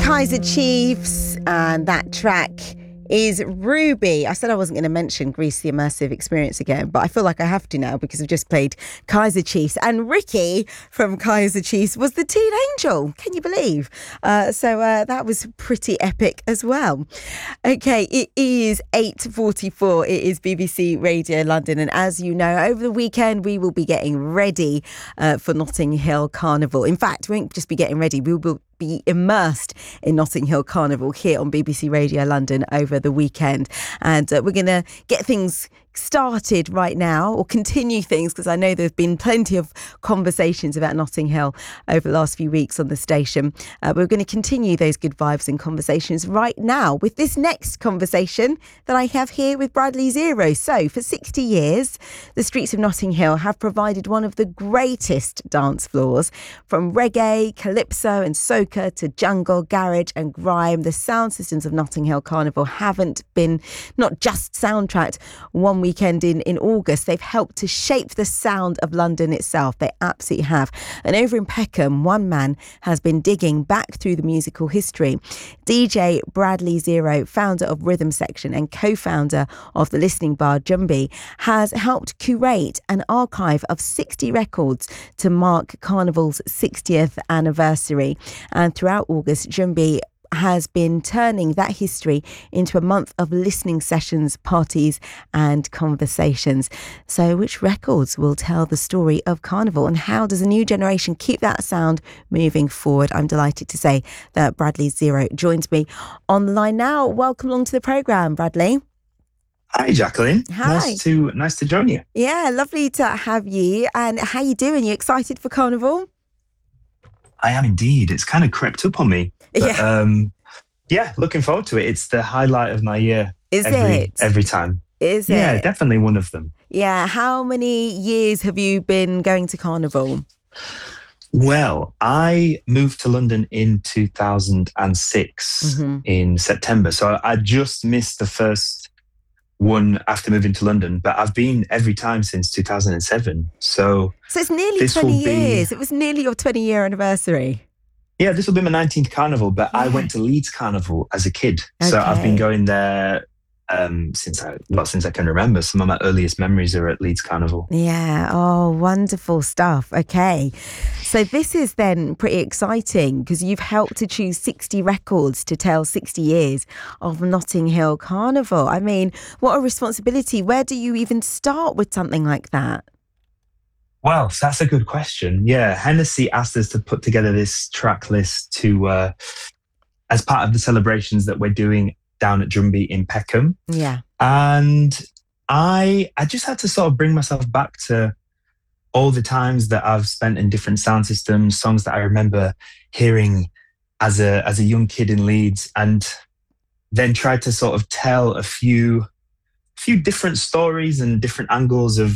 Kaiser Chiefs, and that track is Ruby. I said I wasn't going to mention Grease the Immersive Experience again, but I feel like I have to now because I've just played Kaiser Chiefs, and Ricky from Kaiser Chiefs was the teen angel. Can you believe? So that was pretty epic as well. Okay, it is 8:44. It is BBC Radio London, and as you know, over the weekend we will be getting ready for Notting Hill Carnival. In fact, we won't just be getting ready, we will be immersed in Notting Hill Carnival here on BBC Radio London over the weekend. And we're going to get things started right now, or continue things, because I know there's been plenty of conversations about Notting Hill over the last few weeks on the station. We're going to continue those good vibes and conversations right now with this next conversation that I have here with Bradley Zero. So for 60 years, the streets of Notting Hill have provided one of the greatest dance floors, from reggae, calypso and soca to jungle, garage and grime. The sound systems of Notting Hill Carnival haven't been not just soundtracked one weekend in August. They've helped to shape the sound of London itself. They absolutely have. And over in Peckham, one man has been digging back through the musical history. DJ Bradley Zero, founder of Rhythm Section and co-founder of the listening bar Jumbi, has helped curate an archive of 60 records to mark Carnival's 60th anniversary. And throughout August, Jumbi has been turning that history into a month of listening sessions, parties and conversations. So which records will tell the story of Carnival, and how does a new generation keep that sound moving forward? I'm delighted to say that Bradley Zero joins me on the line now. Welcome along to the programme, Bradley. Hi, Jacqueline. Hi. Nice to join you. Yeah, lovely to have you. And how you doing? You excited for Carnival? I am indeed. It's kind of crept up on me. But, yeah, looking forward to it. It's the highlight of my year. Every time. Is it? Yeah, definitely one of them. Yeah. How many years have you been going to Carnival? Well, I moved to London in 2006 in September. So I just missed the first one after moving to London, but I've been every time since 2007. So it's nearly 20 years. It was nearly your 20-year anniversary. Yeah, this will be my 19th Carnival, but I went to Leeds Carnival as a kid. Okay. So I've been going there since I can remember. Some of my earliest memories are at Leeds Carnival. Yeah. Oh, wonderful stuff. Okay. So this is then pretty exciting, because you've helped to choose 60 records to tell 60 years of Notting Hill Carnival. I mean, what a responsibility. Where do you even start with something like that? Well, that's a good question. Yeah, Hennessy asked us to put together this track list to as part of the celebrations that we're doing down at Jumbi in Peckham. Yeah. And I just had to sort of bring myself back to all the times that I've spent in different sound systems, songs that I remember hearing as a young kid in Leeds, and then try to sort of tell a few different stories and different angles of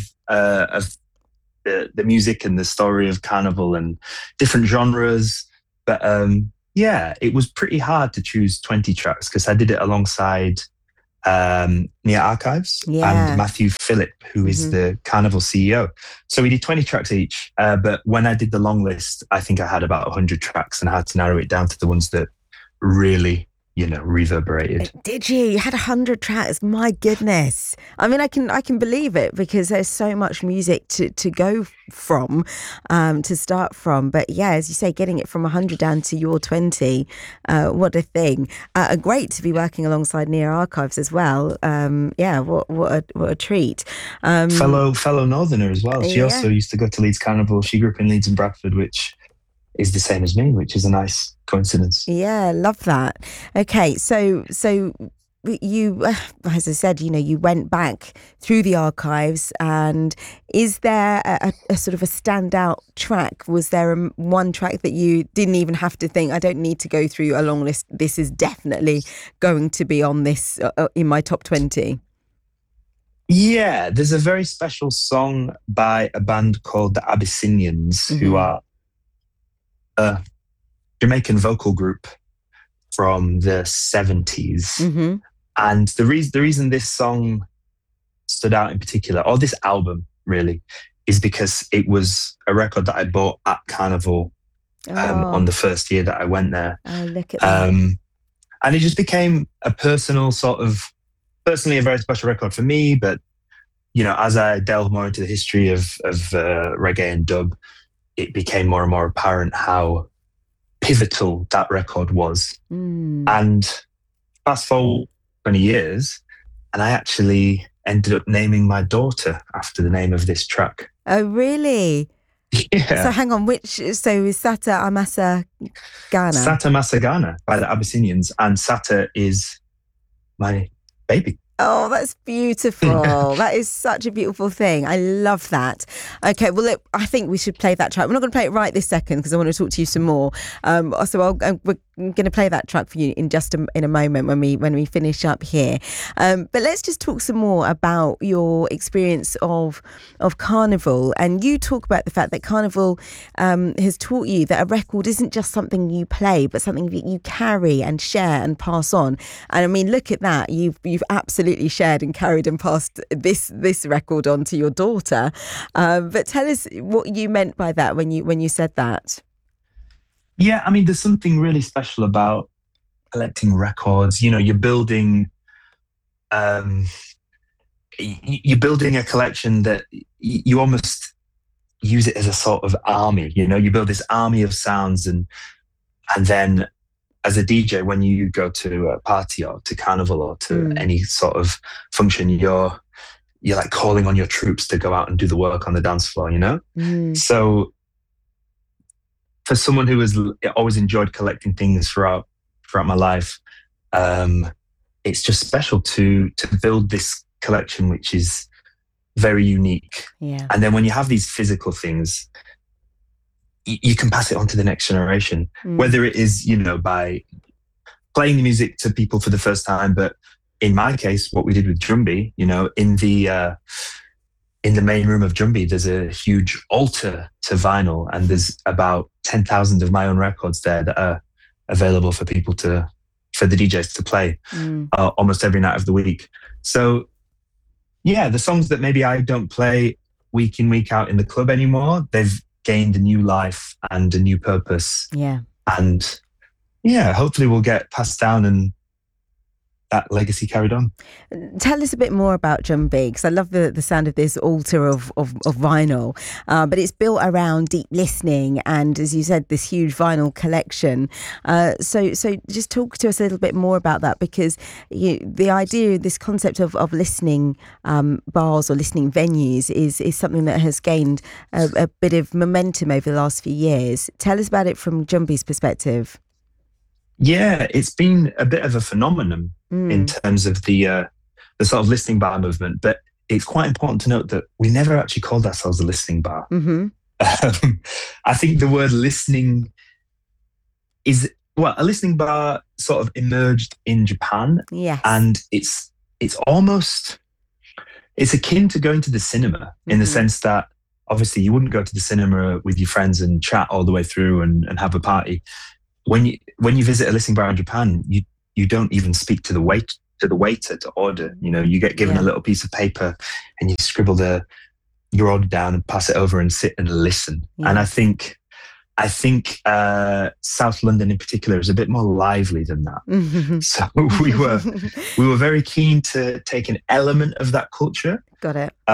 the music and the story of Carnival and different genres. But yeah, it was pretty hard to choose 20 tracks, because I did it alongside Nia Archives and Matthew Phillip, who is the Carnival CEO. So we did 20 tracks each. But when I did the long list, I think I had about 100 tracks, and I had to narrow it down to the ones that really, reverberated. Did you? You had 100 tracks. My goodness. I mean, I can believe it, because there's so much music to go from, to start from. But yeah, as you say, getting it from 100 down to your 20, what a thing. Great to be working alongside Nia Archives as well. Yeah, what a treat. Fellow Northerner as well. She also used to go to Leeds Carnival. She grew up in Leeds and Bradford, which is the same as me, which is a nice coincidence. Yeah, love that. Okay, so you, as I said, you went back through the archives, and is there a sort of a standout track? Was there one track that you didn't even have to think, I don't need to go through a long list, this is definitely going to be on this in my top 20? Yeah, there's a very special song by a band called the Abyssinians, who are a Jamaican vocal group from the 70s. And the reason this song stood out in particular, or this album really, is because it was a record that I bought at Carnival on the first year that I went there. Oh, look at that. And it just became a personally a very special record for me. But, as I delved more into the history of reggae and dub, it became more and more apparent how pivotal that record was. And fast forward 20 years, and I actually ended up naming my daughter after the name of this track. Oh, really? Yeah. So hang on, is Sata Amasa Ghana? Sata Masa Ghana by the Abyssinians, and Sata is my baby. Oh, that's beautiful. That is such a beautiful thing. I love that. Okay, well, look, I think we should play that track. We're not going to play it right this second because I want to talk to you some more. So we're going to play that track for you in a moment when we finish up here. But let's just talk some more about your experience of Carnival. And you talk about the fact that Carnival has taught you that a record isn't just something you play, but something that you carry and share and pass on. And I mean, look at that. You've absolutely shared and carried and passed this record on to your daughter. But tell us what you meant by that when you said that. Yeah, I mean, there's something really special about collecting records. You're building a collection that you almost use it as a sort of army. You build this army of sounds, and then as a DJ, when you go to a party or to Carnival or to any sort of function, you're like calling on your troops to go out and do the work on the dance floor, So for someone who has always enjoyed collecting things throughout my life, it's just special to build this collection, which is very unique. Yeah. And then when you have these physical things, you can pass it on to the next generation, whether it is, by playing the music to people for the first time. But in my case, what we did with Drumby, in the main room of Drumby, there's a huge altar to vinyl, and there's about 10,000 of my own records there that are available for the DJs to play almost every night of the week. So yeah, the songs that maybe I don't play week in, week out in the club anymore, they've gained a new life and a new purpose. Yeah. And yeah, hopefully we'll get passed down and that legacy carried on. Tell us a bit more about Drumby, because I love the sound of this altar of vinyl, but it's built around deep listening and, as you said, this huge vinyl collection. So just talk to us a little bit more about that, because the idea, this concept of listening bars or listening venues is something that has gained a bit of momentum over the last few years. Tell us about it from Drumby's perspective. Yeah, it's been a bit of a phenomenon in terms of the sort of listening bar movement, but it's quite important to note that we never actually called ourselves a listening bar. I think the word listening a listening bar sort of emerged in Japan. Yes. And it's akin to going to the cinema in the sense that obviously you wouldn't go to the cinema with your friends and chat all the way through and have a party. When you visit a listening bar in Japan, you don't even speak to the waiter to order. You get given a little piece of paper and you scribble your order down and pass it over and sit and listen. Yeah. And I think South London in particular is a bit more lively than that. So we were very keen to take an element of that culture. Got it.